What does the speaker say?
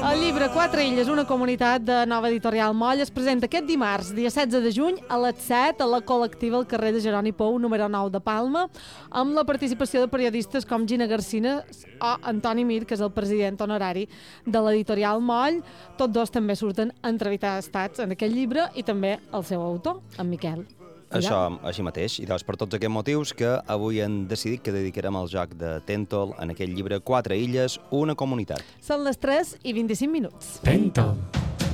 El llibre Quatre illes, una comunitat de Nova Editorial Moll es presenta aquest dimarts, dia 16 de juny, a les 7, a la col·lectiva al carrer de Jeroni Pou, número 9 de Palma, amb la participació de periodistes com Gina Garcina o Antoni Mir, que és el president honorari de l'Editorial Moll. Tots dos també surten entrevistats en aquest llibre i també el seu autor, en Miquel. Això, així mateix. I doncs per tots aquests motius que avui hem decidit que dedicarem al joc de Tentol en aquest llibre Quatre illes, una comunitat. Són les 3:25. Tentol.